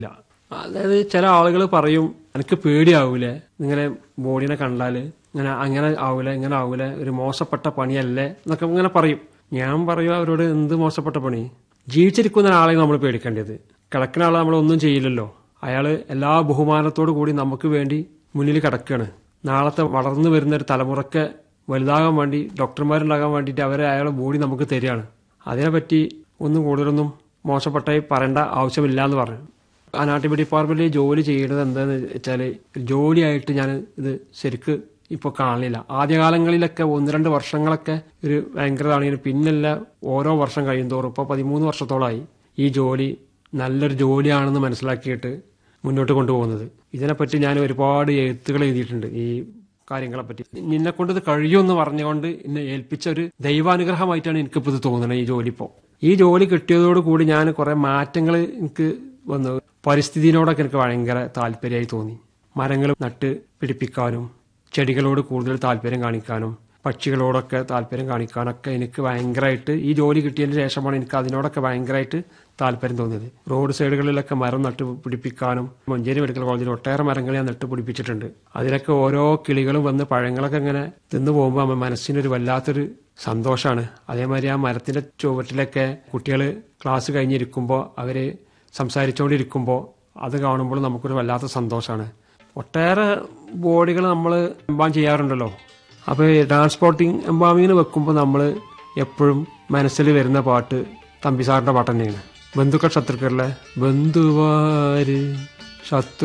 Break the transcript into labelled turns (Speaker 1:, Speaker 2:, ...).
Speaker 1: അതായത് ചില ആളുകൾ പറയും എനിക്ക് പേടിയാവൂലേ ഇങ്ങനെ ബോഡിനെ കണ്ടാല് അങ്ങനെ ആവൂലേ ഇങ്ങനെ ആവൂലേ ഒരു മോശപ്പെട്ട പണിയല്ലേ എന്നൊക്കെ ഇങ്ങനെ പറയും. ഞാൻ പറയും അവരോട് എന്ത് മോശപ്പെട്ട പണി? ജീവിച്ചിരിക്കുന്ന ഒരാളെ നമ്മൾ പേടിക്കേണ്ടത്. കിടക്കുന്ന ആളെ നമ്മളൊന്നും ചെയ്യില്ലല്ലോ. അയാള് എല്ലാ ബഹുമാനത്തോടു കൂടി നമുക്ക് വേണ്ടി മുന്നിൽ കിടക്കുകയാണ്. നാളത്തെ വളർന്നു വരുന്ന ഒരു തലമുറക്ക് വലുതാകാൻ വേണ്ടി ഡോക്ടർമാരുണ്ടാകാൻ വേണ്ടിയിട്ട് അയാളെ ബോഡി നമുക്ക് തരികയാണ്. അതിനെപ്പറ്റി ഒന്നും കൂടുതലൊന്നും മോശപ്പെട്ടായി പറയേണ്ട ആവശ്യമില്ല എന്ന് പറഞ്ഞു. അനാട്ടമി ഡിപ്പാർട്ട്മെന്റിൽ ജോലി ചെയ്യുന്നത് എന്താണെന്ന് വെച്ചാൽ ജോലിയായിട്ട് ഞാൻ ഇത് ശരിക്ക് ഇപ്പോൾ കാണില്ല. ആദ്യകാലങ്ങളിലൊക്കെ 1-2 വർഷങ്ങളൊക്കെ ഒരു ഭയങ്കരതാണെങ്കിലും പിന്നല്ല ഓരോ വർഷം കഴിയുന്തോറും ഇപ്പോൾ 13 വർഷത്തോളമായി ഈ ജോലി നല്ലൊരു ജോലിയാണെന്ന് മനസ്സിലാക്കിയിട്ട് മുന്നോട്ട് കൊണ്ടുപോകുന്നത്. ഇതിനെപ്പറ്റി ഞാൻ ഒരുപാട് എഴുത്തുകൾ എഴുതിയിട്ടുണ്ട് ഈ കാര്യങ്ങളെപ്പറ്റി. നിന്നെ കൊണ്ട് ഇത് കഴിയുമെന്ന് പറഞ്ഞുകൊണ്ട് എന്നെ ഏൽപ്പിച്ച ഒരു ദൈവാനുഗ്രഹമായിട്ടാണ് എനിക്കിപ്പോൾ ഇത് തോന്നുന്നത്. ഈ ജോലി കിട്ടിയതോടുകൂടി ഞാൻ കുറെ മാറ്റങ്ങൾ എനിക്ക് വന്നു. പരിസ്ഥിതിയോടൊക്കെ എനിക്ക് ഭയങ്കര താല്പര്യമായി തോന്നി. മരങ്ങൾ നട്ട് പിടിപ്പിക്കാനും ചെടികളോട് കൂടുതൽ താല്പര്യം കാണിക്കാനും പക്ഷികളോടൊക്കെ താല്പര്യം കാണിക്കാനൊക്കെ എനിക്ക് ഭയങ്കരമായിട്ട് ഈ ജോലി കിട്ടിയതിന് ശേഷമാണ് എനിക്ക് അതിനോടൊക്കെ ഭയങ്കരമായിട്ട് താല്പര്യം തോന്നിയത്. റോഡ് സൈഡുകളിലൊക്കെ മരം നട്ട് പിടിപ്പിക്കാനും മഞ്ചേരി മെഡിക്കൽ കോളേജിൽ ഒട്ടേറെ മരങ്ങൾ ഞാൻ നട്ട് പിടിപ്പിച്ചിട്ടുണ്ട്. അതിലൊക്കെ ഓരോ കിളികളും വന്ന് പഴങ്ങളൊക്കെ ഇങ്ങനെ തിന്നു പോകുമ്പോൾ മനസ്സിനൊരു വല്ലാത്തൊരു സന്തോഷമാണ്. അതേമാതിരി ആ മരത്തിന്റെ ചുവട്ടിലൊക്കെ കുട്ടികൾ ക്ലാസ് കഴിഞ്ഞിരിക്കുമ്പോൾ അവര് സംസാരിച്ചുകൊണ്ടിരിക്കുമ്പോൾ അത് കാണുമ്പോൾ നമുക്കൊരു വല്ലാത്ത സന്തോഷമാണ്. ഒട്ടേറെ ബോഡികൾ നമ്മൾ എംബാം ചെയ്യാറുണ്ടല്ലോ. അപ്പോൾ ട്രാൻസ്പോർട്ടിങ് എംബാമിങ്ങിന് വെക്കുമ്പോൾ നമ്മൾ എപ്പോഴും മനസ്സിൽ വരുന്ന പാട്ട് തമ്പി സാറിന്റെ പാട്ട് തന്നെയാണ്. ബന്ധുക്കൾ ശത്രുക്കളിലെ ബന്ധുവാര് ശത്രു